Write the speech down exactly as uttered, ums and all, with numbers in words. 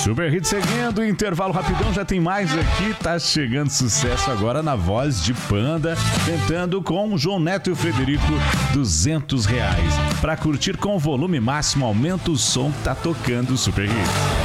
Super Hits seguindo, intervalo rapidão, já tem mais aqui, tá chegando sucesso agora na voz de Panda, cantando com João Neto e o Frederico, duzentos reais. Pra curtir com volume máximo, aumenta o som que tá tocando Super Hits.